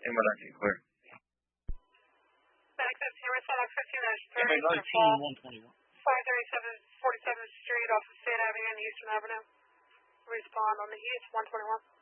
Emergency, clear. Access here, access 19, 121. 537 47th Street off of State Avenue and Houston Avenue. Respond on the east, 121.